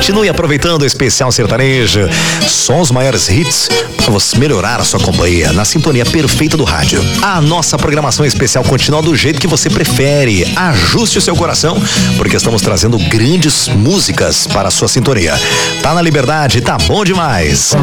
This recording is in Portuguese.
Continue aproveitando o especial sertanejo. Só os maiores hits para você melhorar a sua companhia na sintonia perfeita do rádio. A nossa programação especial continua do jeito que você prefere. Ajuste o seu coração, porque estamos trazendo grandes músicas para a sua sintonia. Tá na Liberdade, tá bom demais.